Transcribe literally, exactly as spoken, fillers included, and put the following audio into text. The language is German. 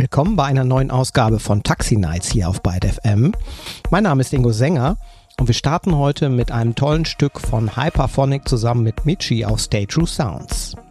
Willkommen bei einer neuen Ausgabe von Taxi Nights hier auf Byte F M. Mein Name ist Ingo Sänger und wir starten heute mit einem tollen Stück von Hyperphonic zusammen mit Michi auf Stay True Sounds.